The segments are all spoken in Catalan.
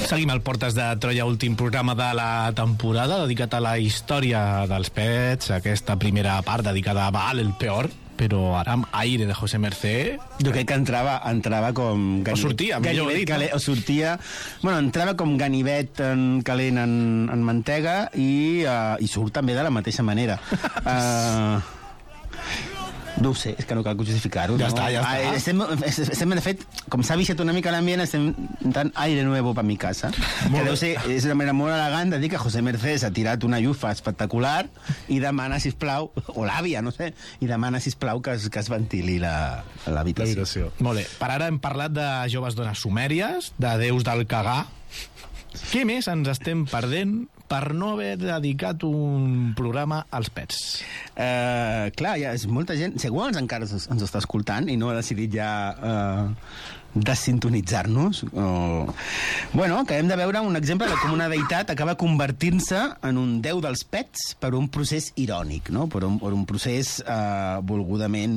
Seguim al Portes de Troia, últim programa de la temporada, dedicat a la història dels pets, aquesta primera part dedicada a Baal el Peor, però ara amb Aire de José Mercé. Jo crec que entrava com... O sortia, millor dit, no? O sortia... Bueno, entrava com ganivet calent en mantega i surt també de la mateixa manera. No ho sé, és que no cal justificar-ho. Ja està. Estem, de fet, com s'ha vixat una mica l'ambient, estem tant aire nuevo per mi casa. Que deu ser, és una manera molt elegant de dir que José Mercés ha tirat una llufa espectacular i demana, sisplau, o l'àvia, no sé, i demana, sisplau, que es ventili l'habitació. Molt bé, per ara hem parlat de joves dones sumèries, de déus del cagar. Què més ens estem perdent per no haver dedicat un programa als pets? Clar, ja és molta gent, segur que encara ens està escoltant i no ha decidit ja desintonitzar-nos. Bueno, acabem de veure un exemple de com una deïtat acaba convertint-se en un déu dels pets per un procés irònic, no? Per un procés volgudament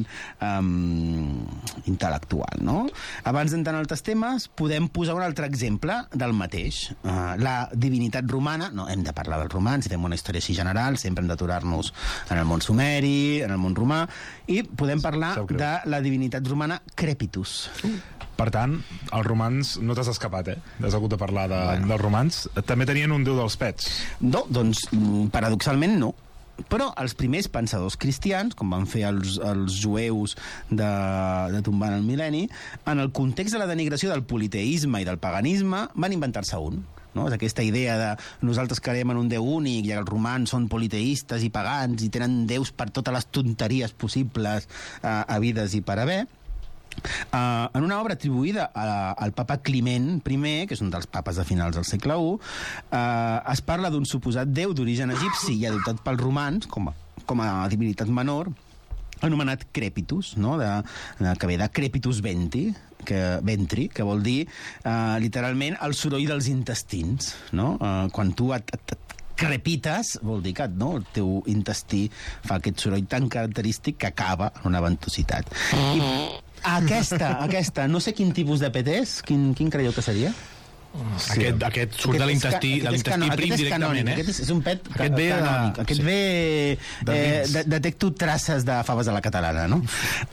intel·lectual, no? Abans d'entrar en altres temes, podem posar un altre exemple del mateix. La divinitat romana, no hem de parlar dels romans, si fem una història així general, sempre hem d'aturar-nos en el món sumeri, en el món romà, i podem parlar de la divinitat romana Crepitus. Per tant, els romans no t'has escapat, Has hagut de parlar dels romans. També tenien un déu dels pets. No, doncs, paradoxalment no. Però els primers pensadors cristians, com van fer els jueus de tombant el mil·lenni, en el context de la denigració del politeisme i del paganisme, van inventar-se un. No? És aquesta idea de nosaltres creiem en un déu únic i els romans són politeistes i pagans i tenen déus per totes les tonteries possibles havides i per haver. En una obra atribuïda al papa Climent I, que és un dels papes de finals del segle I, es parla d'un suposat déu d'origen egipci i adoptat pels romans com a divinitat menor, anomenat Crepitus, no? Que ve de Crepitus Ventri, que vol dir literalment el soroll dels intestins, no? Quan tu et crepites, vol dir que el teu intestí fa aquest soroll tan característic que acaba en una ventositat. Aquesta, no sé quin tipus de pet és, quin creieu que seria? Sí. Aquest surt de l'intestí prim directament, Aquest és un pet canònic. Aquest ve... detecto traces de faves a la catalana, no?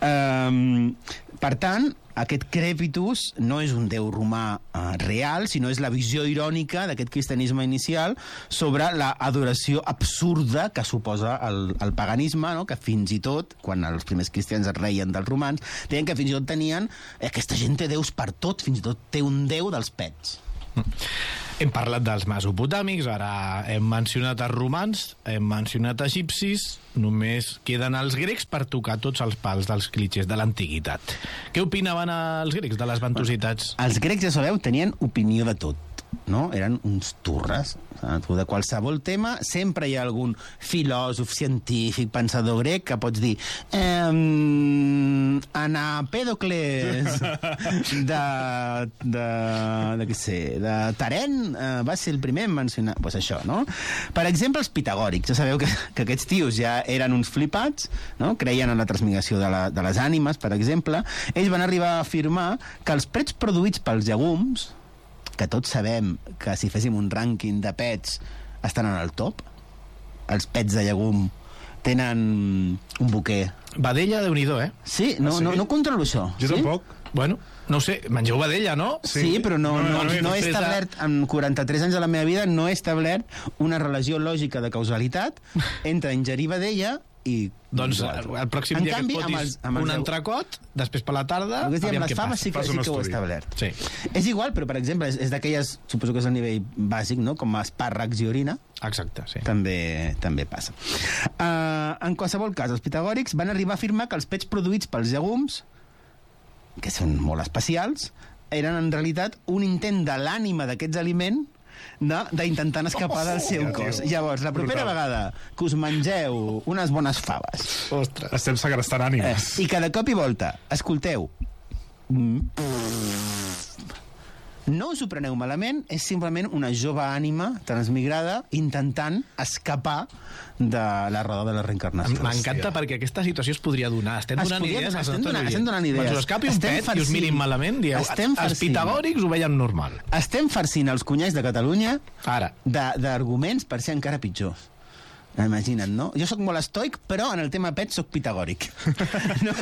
Per tant, aquest Crepitus no és un déu romà real, sinó és la visió irònica d'aquest cristianisme inicial sobre l'adoració absurda que suposa el paganisme, no? Que fins i tot, quan els primers cristians es reien dels romans, deien que fins i tot tenien... Aquesta gent té déus per tot, fins i tot té un déu dels pets. Hem parlat dels mesopotàmics, ara hem mencionat els romans, hem mencionat egipcis, només queden els grecs per tocar tots els pals dels clitxers de l'antiguitat. Què opinaven els grecs de les ventositats? Els grecs, ja sabeu, tenien opinió de tot, no? Eren uns turres. De qualsevol tema sempre hi ha algun filòsof, científic, pensador grec que pots dir Anapèdocles de Tarent va ser el primer en mencionar, doncs això, no? Per exemple, els pitagòrics, ja sabeu que aquests tios ja eren uns flipats, no? Creien en la transmigració de les ànimes, per exemple. Ells van arribar a afirmar que els pets produïts pels llegums, que tots sabem que si féssim un rànquing de pets estan en el top, els pets de llegum tenen un boquer. Vedella, Déu-n'hi-do, Sí, no controlo això. Jo tampoc. Bueno, no ho sé, mengeu vedella, no? Sí, però no he establert, en 43 anys de la meva vida, no he establert una relació lògica de causalitat entre ingerir vedella i... Doncs el pròxim dia que et fotis un entrecot, després per la tarda, aviam què passa. Sí que ho he establert. Sí. És igual, però per exemple, és d'aquelles, suposo que és a nivell bàsic, no? Com espàrrecs i orina. Exacte, sí. També passa. En qualsevol cas, els pitagòrics van arribar a afirmar que els pets produïts pels llegums, que són molt especials, eren en realitat un intent de l'ànima d'aquests aliments d'intentar escapar del seu cos. Llavors, la propera vegada que us mengeu unes bones faves, ostres, estem segrestant ànimes, i cada cop i volta escolteu No us ho preneu malament, és simplement una jove ànima transmigrada intentant escapar de la roda de la reencarnació. M'encanta perquè aquesta situació es podria donar. Estem donant idees als nostres oients. Estem donant idees. Quan us escapi un pet i us mirin malament, dieu, els pitagòrics ho veien normal. Estem farcint els cunyats de Catalunya ara d'arguments per ser encara pitjors. Imagina't, no? Jo sóc molt estoic, però en el tema pet sóc pitagòric. No?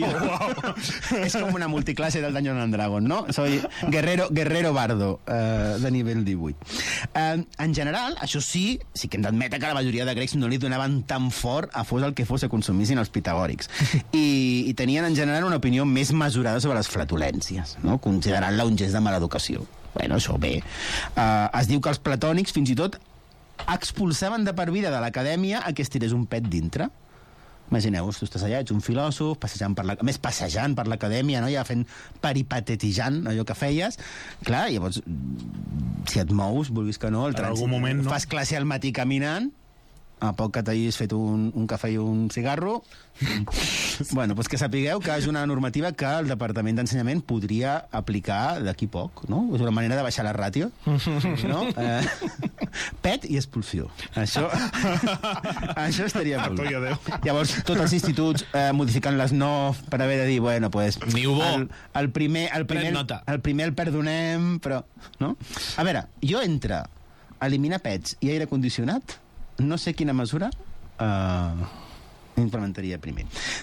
És com una multiclase del Dungeons and Dragons, no? Soy guerrero bardo, de nivell 18. En general, això sí que hem d'admetre que la majoria de grecs no li donaven tan fort a fos el que fos a consumissin els pitagòrics. I tenien, en general, una opinió més mesurada sobre les flatulències, no? Considerant-la un gest de mala educació. Bueno, això bé. Es diu que els platònics, fins i tot, expulsaven de per vida de l'acadèmia a que es tirés un pet dintre. Imagineu-vos, tu estàs allà, ets un filòsof, passejant per l'acadèmia, no? Ja fent peripatetejant allò que feies. Clar, llavors, si et mous, vulguis que no, en algun moment, no? Fas classe al matí caminant, a poc que t'hagis fet un cafè i un cigarro. Bueno, doncs que sapigueu que és una normativa que el Departament d'Ensenyament podria aplicar d'aquí poc, no? És una manera de baixar la ràtio, no? Pet i expulsió. Això estaria molt bé. Llavors, tots els instituts modificant les NOF per haver de dir, bueno, pues... El primer el perdonem, però... No? A veure, jo entre eliminar pets i aire condicionat, no sé quina mesura implementaria primer.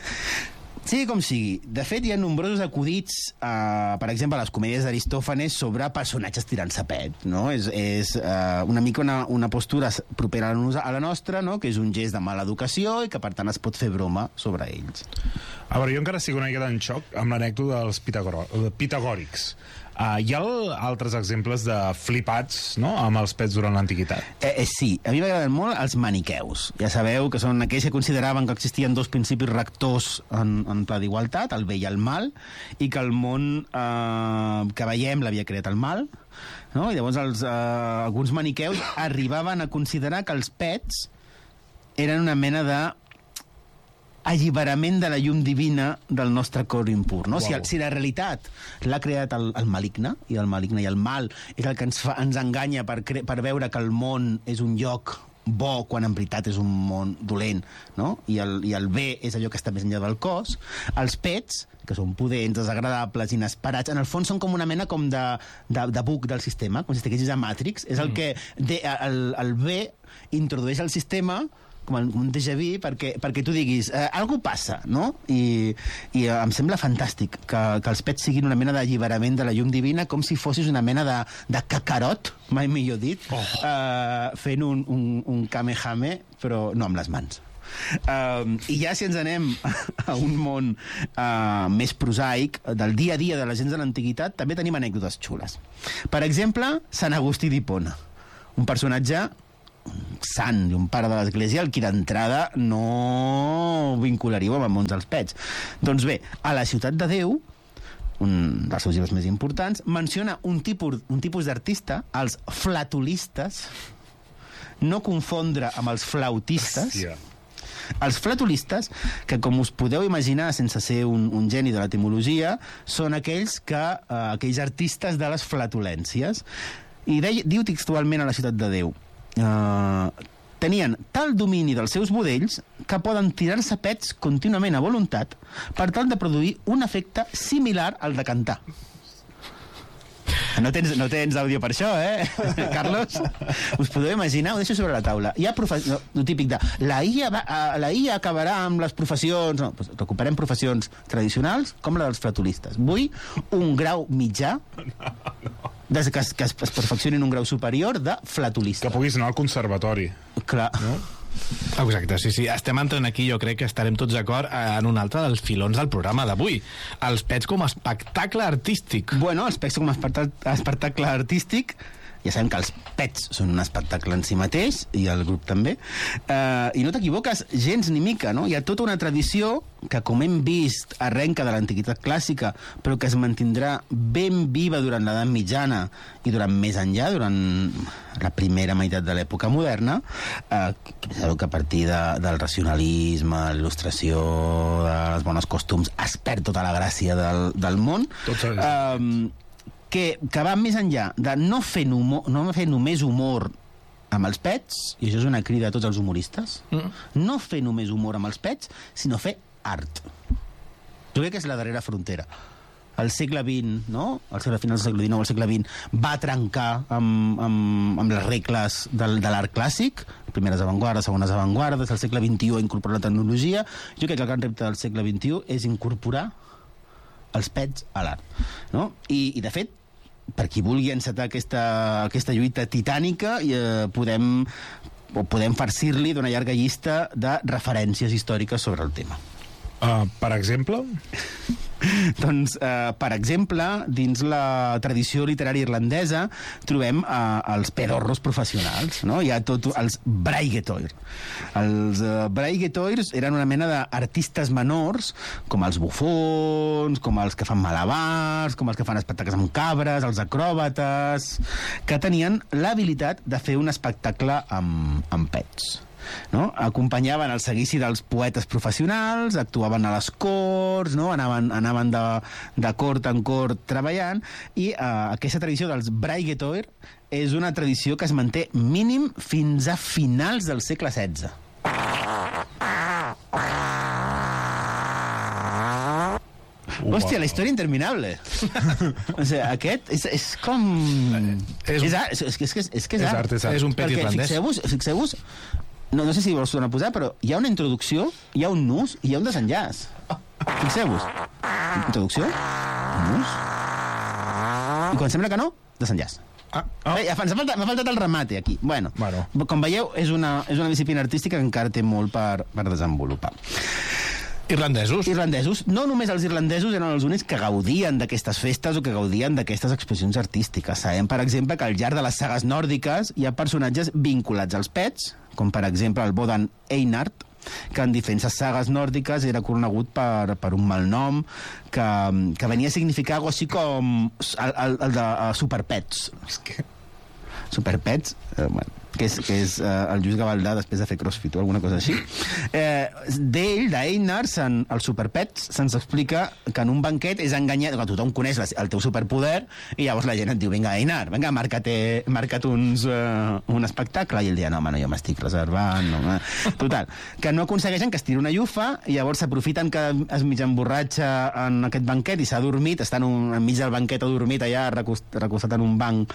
Sigui com sigui, de fet hi ha nombrosos acudits, per exemple, a les comèdies d'Aristòfanes sobre personatges tirant-se pet, no? És una mica una postura propera a la nostra, no? Que és un gest de mala educació i que per tant es pot fer broma sobre ells. A veure, jo encara estic una mica en xoc amb l'anècdota dels pitagòrics. Hi ha altres exemples de flipats, no?, amb els pets durant l'antiguitat? Sí, a mi m'agraden molt els maniqueus. Ja sabeu que són aquells que consideraven que existien dos principis rectors en pla d'igualtat, el bé i el mal, i que el món que veiem l'havia creat el mal, no? I llavors alguns maniqueus arribaven a considerar que els pets eren una mena de alliberament de la llum divina del nostre cor impur, no? Wow. Si la realitat l'ha creat el maligne i el mal és el que ens enganya per veure que el món és un lloc bo quan en veritat és un món dolent, no? I el bé és allò que està més enllà del cos. Els pets, que són pudents, desagradables, inesperats, en el fons són com una mena com de bug del sistema, com si estiguessis a Matrix. És el que el bé introdueix al sistema com un déjà vu perquè tu diguis algú passa, no? I em sembla fantàstic que els pets siguin una mena d'alliberament de la llum divina, com si fossis una mena de cacarot, mai millor dit, fent un kamehame, però no amb les mans. I ja si ens anem a un món més prosaic, del dia a dia de la gent de l'antiguitat, també tenim anècdotes xules. Per exemple, Sant Agustí d'Hipona, un personatge sant i un pare de l'església, el qui d'entrada no vincularíeu amb el món dels pets. Doncs bé, a la Ciutat de Déu, un dels seus llibres més importants, menciona un tipus d'artista, els flatulistes, no confondre amb els flautistes. Hòstia. Els flatulistes, que com us podeu imaginar sense ser un geni de l'etimologia, són aquells artistes de les flatulències. I diu textualment a la Ciutat de Déu: tenien tal domini dels seus budells que poden tirar-se pets contínuament a voluntat per tal de produir un efecte similar al de cantar. No tens àudio per això, Carlos? Us podeu imaginar? Ho deixo sobre la taula. Hi ha el típic de la IA acabarà amb les professions... No, doncs recuperem professions tradicionals com la dels flatulistes. Vull un grau mitjà que es perfeccioni en un grau superior de flatulista. Que puguis anar al conservatori. Clar. No? Exacte, sí. Estem entrant aquí, jo crec que estarem tots d'acord en un altre dels filons del programa d'avui. Els pets com a espectacle artístic. Bueno, els pets com a espectacle artístic... Ja sabem que els pets són un espectacle en si mateix, i el grup també, i no t'equivoques gens ni mica, no? Hi ha tota una tradició que, com hem vist, arrenca de l'antiguitat clàssica, però que es mantindrà ben viva durant l'edat mitjana i durant més enllà, durant la primera meitat de l'època moderna, que sabeu que a partir del racionalisme, l'il·lustració, dels bons costums, es perd tota la gràcia del món. que va més enllà de no fer només humor amb els pets, i això és una crida a tots els humoristes, no fer només humor amb els pets, sinó fer art. Jo crec que és la darrera frontera. El segle XX, no? Al final del segle XIX, el segle XX, va trencar amb les regles de l'art clàssic, primeres avantguardes, segones avantguardes, el segle XXI ha incorporat la tecnologia. Jo crec que el gran repte del segle XXI és incorporar els pets a l'art, no? I de fet, per qui vulgui encetar aquesta lluita titànica, podem farcir-li d'una llarga llista de referències històriques sobre el tema. Per exemple? Doncs, per exemple, dins la tradició literària irlandesa trobem els pedorros professionals, no? Hi ha els braigetoir. Els braigetoirs eren una mena d'artistes menors, com els bufons, com els que fan malabars, com els que fan espectacles amb cabres, els acròbates, que tenien l'habilitat de fer un espectacle amb pets. No? Acompanyaven el seguici dels poetes professionals, actuaven a les corts, no? anaven de cort en cort treballant, i aquesta tradició dels braigetoir és una tradició que es manté mínim fins a finals del segle XVI. Hòstia, la història interminable. O sigui, aquest és com... És art. És un pet irlandès. Fixeu-vos, no sé si vols tornar a posar, però hi ha una introducció, hi ha un nus i hi ha un desenllaç. Fixeu-vos. Introducció, nus, i quan sembla que no, desenllaç. M'ha faltat el remate aquí. Bueno, com veieu, és una disciplina artística que encara té molt per desenvolupar. Irlandesos. No només els irlandesos eren els únics que gaudien d'aquestes festes o que gaudien d'aquestes expressions artístiques. Sabem, per exemple, que al llarg de les sagues nòrdiques hi ha personatges vinculats als pets, com per exemple el Bodan Einart, que en diferents sagues nòrdiques era conegut per un malnom que venia a significar algo així com el de Superpets. Superpets, que és el Lluís Gavaldà després de fer crossfit o alguna cosa així. d'Einar, el Superpets, se'ns explica que en un banquet és enganyat, que tothom coneix el teu superpoder, i llavors la gent et diu, vinga, Einar, vinga, marca't un espectacle, i ell dia, no, home, no, jo m'estic reservant, no. Total, que no aconsegueixen que es tiri una llufa, i llavors s'aprofiten que es mig emborratxa en aquest banquet i s'ha dormit, està enmig del banquet adormit allà recostat en un banc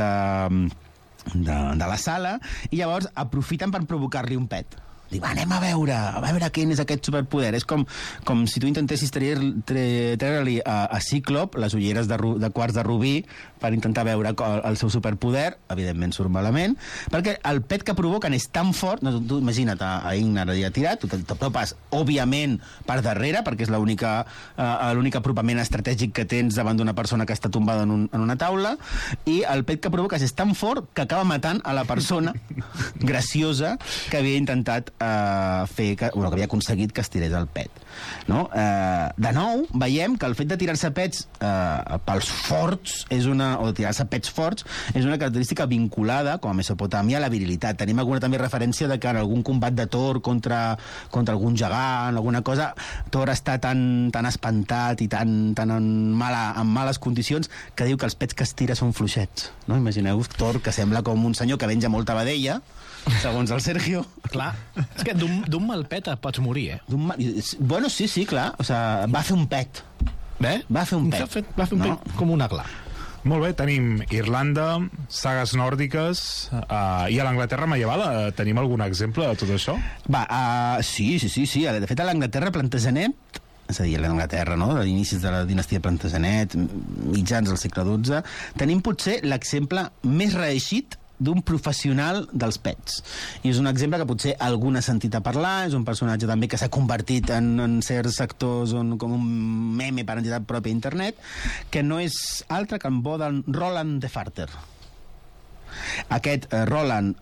de la sala, i llavors aprofiten per provocar-li un pet. Diu, anem a veure quin és aquest superpoder. És com si tu intentessis treure-li a Cíclop les ulleres de quarts de rubí per intentar veure el seu superpoder. Evidentment surt malament, perquè el pet que provoquen és tan fort, no, tu imagina't a Ingnar allà tirat, tu t'apropes òbviament per darrere, perquè és l'únic apropament estratègic que tens davant d'una persona que està tombada en una taula, i el pet que provoques és tan fort que acaba matant a la persona graciosa que havia intentat que havia aconseguit que es tirés el pet, no? De nou, veiem que el fet de tirar-se pets pels forts o de tirar-se pets forts és una característica vinculada, com a Mesopotàmia, a la virilitat. Tenim alguna també referència de que en algun combat de Thor contra algun gegant, alguna cosa, Thor està tan espantat i tan en males condicions que diu que els pets que es tira són fluixets, no? Imagineu-vos Thor, que sembla com un senyor que menja molta vedella, segons el Sergio. Clar, és que d'un mal pet et pots morir, Bueno, sí, clar. O sigui, va fer un pet. Bé? Va fer un pet. Va fer un pet com una gla. Molt bé, tenim Irlanda, sagues nòrdiques, i a l'Anglaterra medieval tenim algun exemple de tot això? Sí. De fet, a l'Anglaterra Plantagenet, és a dir, a l'Anglaterra, no?, de l'inicis de la dinastia Plantagenet, mitjans del segle XII, tenim potser l'exemple més reeixit d'un professional dels pets. I és un exemple que potser algú n'ha sentit a parlar, és un personatge també que s'ha convertit en certs sectors com un meme per entitat pròpia a internet, que no és altre que en Roland de Farter. Aquest Roland,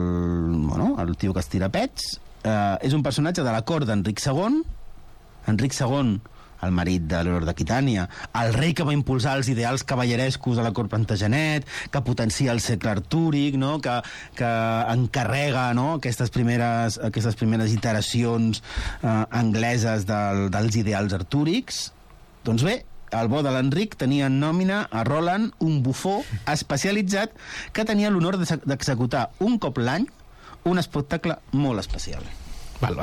el tio que es tira pets, és un personatge de la cort d'Enric II. Enric II, el marit de l'Eor d'Aquitània, el rei que va impulsar els ideals cavallerescos a la cort Plantagenet, que potencia el segle artúric, no?, que encarrega, no?, aquestes primeres iteracions angleses dels ideals artúrics. Doncs bé, el bo de l'Enric tenia en nòmina a Roland, un bufó especialitzat que tenia l'honor d'executar un cop l'any un espectacle molt especial. Val,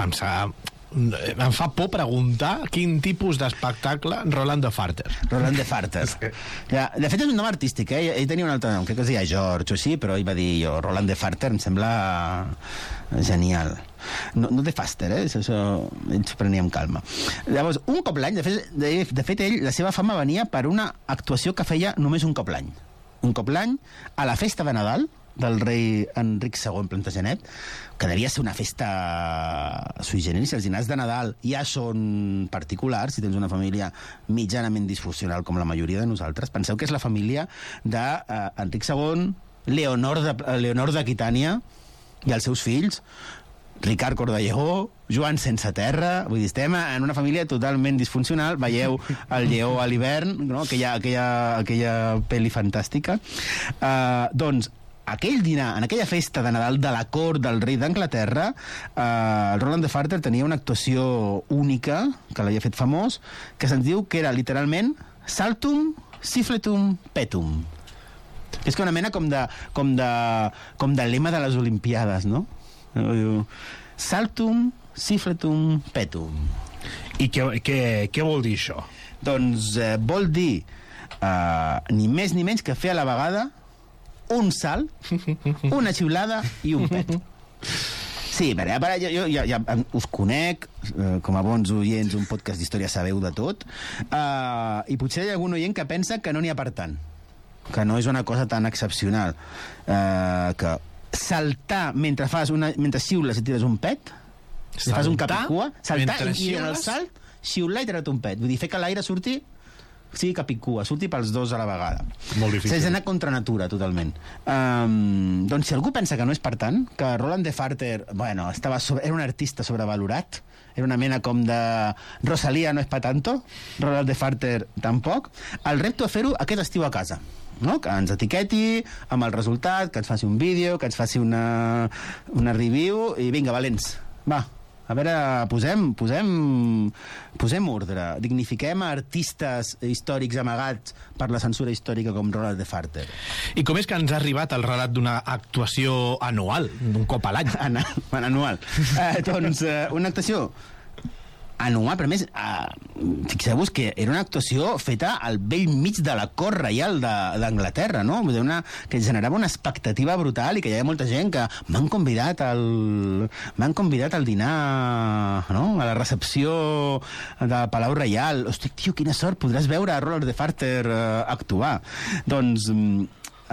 em fa por preguntar quin tipus d'espectacle Roland de Farter. Roland de Farter. Ja, de fet, és un nom artístic, eh? Ell tenia un altre nom, crec que es deia George o així, però ell va dir jo, Roland de Farter, em sembla genial. No de Faster, això ell s'ho prenia amb calma. Llavors, un cop l'any, de fet, ell, la seva fama venia per una actuació que feia només un cop l'any. Un cop l'any, a la festa de Nadal del rei Enric II Plantagenet, que devia ser una festa sui generis. Els dinars de Nadal ja són particulars, si tens una família mitjanament disfuncional com la majoria de nosaltres. Penseu que és la família d'Enric II, Leonor d'Aquitània i els seus fills, Ricard Cordelló, Joan Sense Terra, vull dir, estem en una família totalment disfuncional. Veieu el lleó a l'hivern, no? aquella pel·li fantàstica. Doncs, aquell dinar, en aquella festa de Nadal de la cort del rei d'Anglaterra, el Roland de Farter tenia una actuació única, que l'havia fet famós, que se'ns diu que era literalment Saltum, Siffletum, Petum. És que una mena com de lema de les Olimpiades, no? Saltum, Siffletum, Petum. I què vol dir això? Doncs vol dir ni més ni menys que fer a la vegada un salt, una xiulada i un pet. Sí, però jo ja us conec, com a bons oients, un podcast d'història sabeu de tot, i potser hi ha algun oient que pensa que no n'hi ha per tant, que no és una cosa tan excepcional, que saltar mentre xiules i tires un pet, si fas un capicua, saltar i en el salt xiular i tirar-te un pet. Vull dir, fer que l'aire surti, sigui capicua, surti pels dos a la vegada. Molt difícil. S'ha d'anar contra natura, totalment. Doncs si algú pensa que no és per tant, que Roland de Farter, bueno, era un artista sobrevalorat, era una mena com de Rosalía no és pa tanto, Roland de Farter tampoc, el repto a fer-ho aquest estiu a casa. No? Que ens etiqueti amb el resultat, que ens faci un vídeo, que ens faci una review, i vinga, valents, va. A veure, posem ordre, dignifiquem artistes històrics amagats per la censura històrica com Roland de Farter. I com és que ens ha arribat el relat d'una actuació anual, un cop a l'any? Anual. Doncs una actuació anual, però a més, fixeu-vos que era una actuació feta al vell mig de la cort reial d'Anglaterra, no? Que generava una expectativa brutal i que hi havia molta gent que m'han convidat al dinar, no? A la recepció de Palau Reial. Hosti, tio, quina sort, podràs veure a Roland de Farter actuar. Doncs ens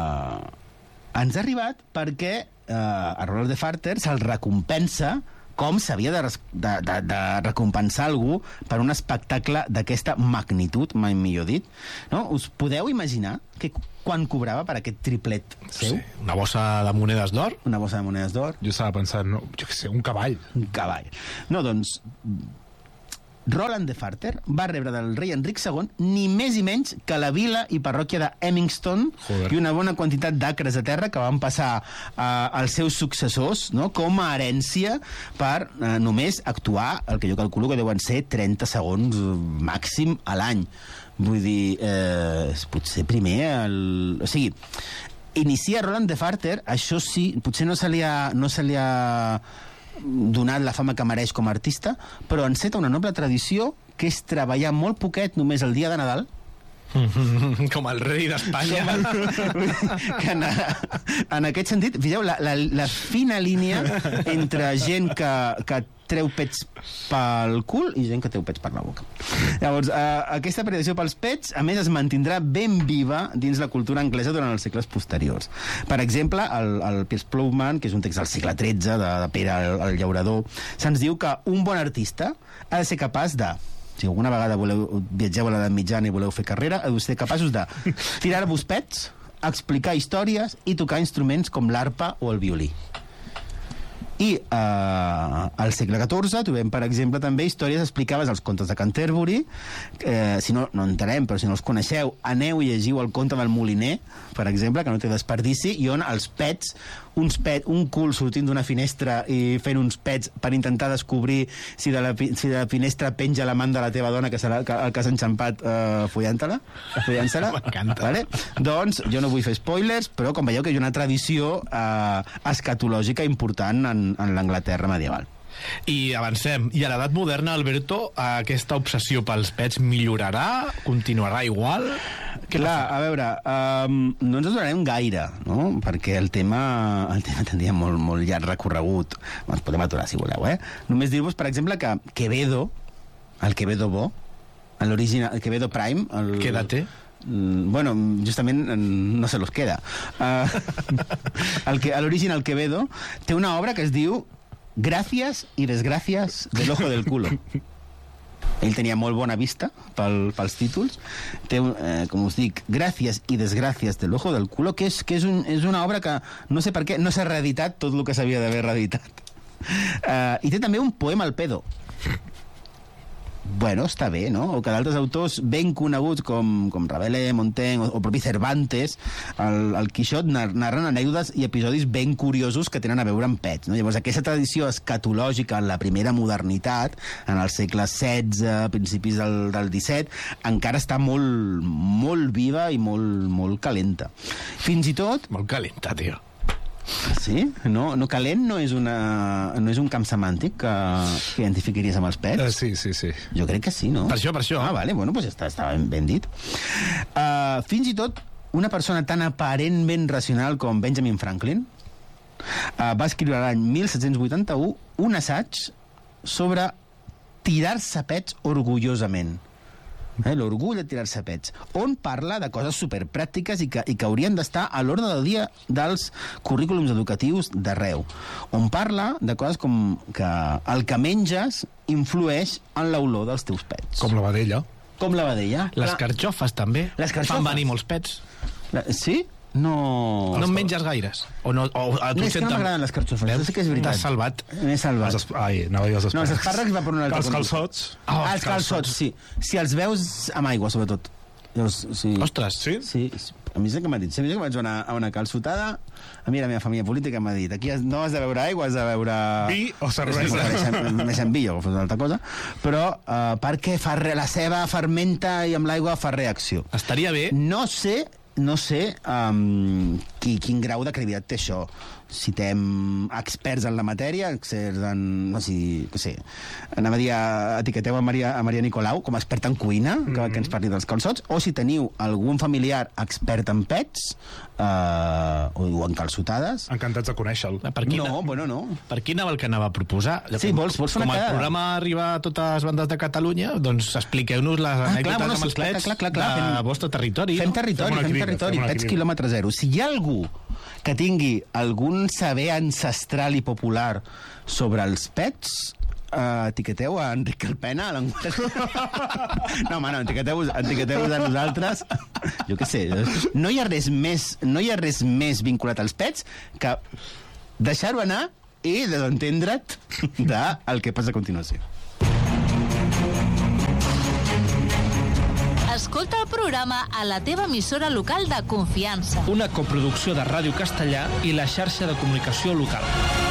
ha arribat perquè a Roland de Farter se'l recompensa com s'havia de recompensar algú per un espectacle d'aquesta magnitud, mai millor dit. No? Us podeu imaginar quan cobrava per aquest triplet seu? Sí, una bossa de monedes d'or? Una bossa de monedes d'or. Jo estava pensant, no, jo què sé, un cavall. Un cavall. No, doncs, Roland de Farter va rebre del rei Enric II ni més i menys que la vila i parròquia de Hemingstone. Joder. I una bona quantitat d'acres de terra que van passar als seus successors, no? Com a herència per només actuar, el que jo calculo que deuen ser 30 segons màxim a l'any. Vull dir, potser primer o sigui, inicia Roland de Farter, això sí, potser no se li ha donat la fama que mereix com a artista, però enceta una noble tradició que és treballar molt poquet només el dia de Nadal. Com el rei d'Espanya. Que en aquest sentit, fixeu, la fina línia entre gent que treu pets pel cul i gent que treu pets per la boca. Llavors, aquesta predicació pels pets, a més, es mantindrà ben viva dins la cultura anglesa durant els segles posteriors. Per exemple, el Piers Plowman, que és un text del segle XIII, de Pere el Llaurador, se'ns diu que un bon artista ha de ser capaç de, si alguna vegada viatgeu a l'edat mitjana i voleu fer carrera, heu de ser capaços de tirar-vos pets, explicar històries i tocar instruments com l'arpa o el violí. I al segle XIV trobem, per exemple, també històries explicades als contes de Canterbury. Si no entenem, però si no els coneixeu, aneu i llegiu el conte del Moliner, per exemple, que no té desperdici, i on els pets, un cul sortint d'una finestra i fent uns pets per intentar descobrir si de la finestra penja l'amant de la teva dona que serà el que has enxampat follant-se-la. M'encanta. Vale? Doncs jo no vull fer spoilers, però com veieu que hi ha una tradició escatològica important en l'Anglaterra medieval. I avancem. I a l'edat moderna, Alberto, aquesta obsessió pels pets millorarà? Continuarà igual? Clar, a veure, no ens adonarem gaire, no? Perquè el tema tindria molt llarg recorregut. Ens podem aturar, si voleu, eh? Només dir-vos, per exemple, que Quevedo, el Quevedo bo, l'original, el Quevedo Prime... Quédate. Bueno, justament no se los queda. L'original Quevedo té una obra que es diu Gràcies i desgràcies del ojo del culo. Ell tenia molt bona vista pels títols. Té, com us dic, Gràcies i desgràcies del ojo del culo, que és una obra que no sé per què no s'ha reeditat tot el que s'havia d'haver reeditat. I té també un poema al pedo. Bueno, està bé, no? O que d'altres autors ben coneguts com Rabelais, Montaigne o propi Cervantes, el Quixot, narren anècdotes i episodis ben curiosos que tenen a veure amb pets, no? Llavors, aquesta tradició escatològica en la primera modernitat, en el segle XVI, principis del XVII, encara està molt viva i molt calenta. Fins i tot... Molt calenta, tio. Sí? No, calent no és un camp semàntic que identificaries amb els pets? Sí. Jo crec que sí, no? Per això. Ah, vale, bueno, pues està ben dit. Fins i tot una persona tan aparentment racional com Benjamin Franklin va escriure l'any 1781 un assaig sobre tirar-se pets orgullosament. L'orgull de tirar-se pets, on parla de coses superpràctiques i que haurien d'estar a l'ordre del dia dels currículums educatius d'arreu, on parla de coses com que el que menges influeix en l'olor dels teus pets. Com la vedella. Les carxofes, també. Les carxofes. Fan venir molts pets. Sí? No en menges gaires? O a tu és que no m'agraden les carxofes, això sí que és veritat. T'has salvat. M'he salvat. Anava a dir els espàrrecs. No, els espàrrecs va per una altra Els calçots. Els calçots, sí. Si els veus amb aigua, sobretot. Llavors, sí. Ostres. Sí. A mi és el que m'ha dit. Sempre que vaig a una calçotada, a mi la meva família política m'ha dit aquí no has de beure aigua, has de beure... Vi o cervesa. Més en vi o una altra cosa. Però perquè la ceba fermenta i amb l'aigua fa reacció. Estaria bé. No sé quin grau de credibilitat té això. Citem experts en la matèria, experts en... no sé, anava a dir, etiqueteu a Maria Nicolau com a expert en cuina, que ens parli dels calçots, o si teniu algun familiar expert en pets o en calçotades. Encantats de conèixer-lo. No. Per qui anava el que anava a proposar? Sí, vols fer com una el quedada? programa arriba a totes les bandes de Catalunya, doncs expliqueu-nos les anècdotes amb els pets del vostre territori. Fem territori, pets quilòmetre zero. Si hi ha algú que tingui algun saber ancestral i popular sobre els pets, etiqueteu a Enric Calpena a l'Enguany. No, home, no, etiqueteu a nosaltres. Jo què sé, no hi ha res més vinculat als pets que deixar-ho anar i desentendre't del que passa a continuació. Escolta el programa a la teva emissora local de confiança. Una coproducció de Ràdio Castellà i la xarxa de comunicació local.